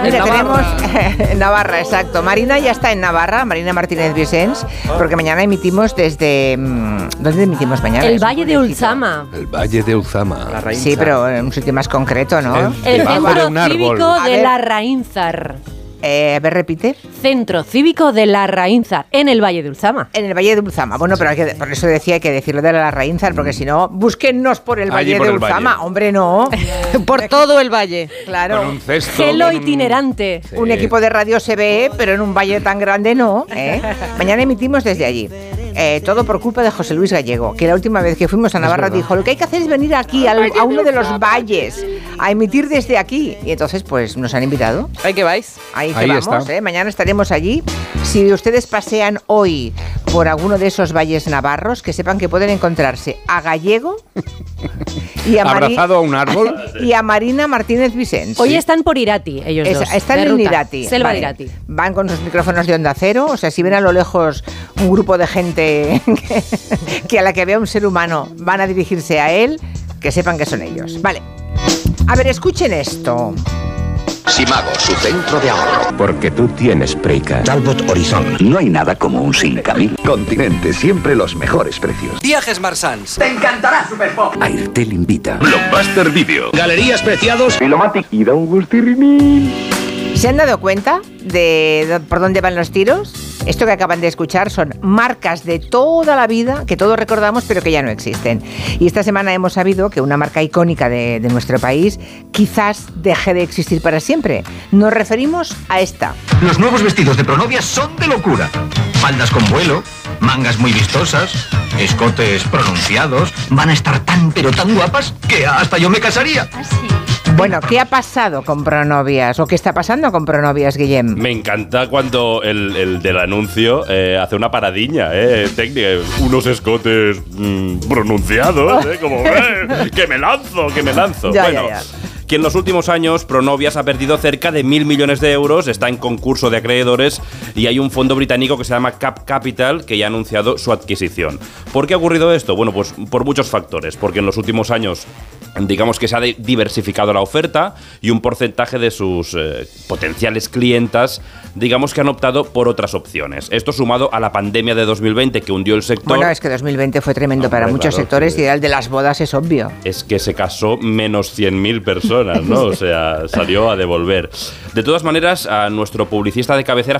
Mira, tenemos Navarra, exacto. Marina ya está en Navarra, Marina Martínez Vicens, porque mañana emitimos desde... ¿Dónde emitimos mañana? El Valle de Ulzama. El Valle de Ulzama. Sí, pero en un sitio más concreto, ¿no? El Centro de Cívico de Larraínzar. A ver, repite. Centro Cívico de Larraínzar, en el Valle de Ulzama. En el Valle de Ulzama. Bueno, pero por eso decía hay que decirlo de Larraínzar, porque si no, búsquennos por el Valle de Ulzama. Hombre, no. Por todo el valle. Claro. Con un cesto. Gelo itinerante. Sí. Un equipo de radio se ve, pero en un valle tan grande no. Mañana emitimos desde allí. Todo por culpa de José Luis Gallego, que la última vez que fuimos a Navarra dijo, lo que hay que hacer es venir aquí a uno de los valles a emitir desde aquí. Y entonces pues nos han invitado. Ahí que vais. Ahí Ahí vamos, está. Mañana estaremos allí. Si ustedes pasean hoy por alguno de esos valles navarros, que sepan que pueden encontrarse a Gallego y a abrazado a un árbol. y a Marina Martínez Vicens. Hoy están por Irati, ellos dos. Están de en ruta. Irati. Selva Vale. Irati. Van con sus micrófonos de Onda Cero. O sea, si ven a lo lejos un grupo de gente que a la que vea un ser humano van a dirigirse a él, que sepan que son ellos. Vale. A ver, escuchen esto. Simago, su centro de ahorro. Porque tú tienes Preica. Talbot Horizon. No hay nada como un Sincamil. Continente, siempre los mejores precios. Viajes Marsans. Airtel invita. Blockbuster Video. Galerías Preciados. Filomatic y da un gustirrinín. ¿Se han dado cuenta de por dónde van los tiros? Esto que acaban de escuchar son marcas de toda la vida que todos recordamos pero que ya no existen. Y esta semana hemos sabido que una marca icónica de nuestro país quizás deje de existir para siempre. Nos referimos a esta. Los nuevos vestidos de Pronovia son de locura. Faldas con vuelo, mangas muy vistosas, escotes pronunciados. Van a estar tan pero tan guapas que hasta yo me casaría. Bueno, ¿qué ha pasado con Pronovias? ¿O qué está pasando con Pronovias, Guillem? Me encanta cuando el del anuncio hace una paradiña técnica, unos escotes pronunciados, como que me lanzo. Ya, bueno, ya. Que en los últimos años Pronovias ha perdido cerca de 1.000 millones de euros, está en concurso de acreedores y hay un fondo británico que se llama Cap Capital que ya ha anunciado su adquisición. ¿Por qué ha ocurrido esto? Bueno, pues por muchos factores, porque en los últimos años digamos que se ha diversificado la oferta y un porcentaje de sus potenciales clientas, digamos que han optado por otras opciones. Esto sumado a la pandemia de 2020 que hundió el sector. Bueno, es que 2020 fue tremendo para muchos sectores, sí. Y el de las bodas es obvio. Es que se casó menos 100.000 personas, ¿no? O sea, salió a devolver. De todas maneras, a nuestro publicista de cabecera,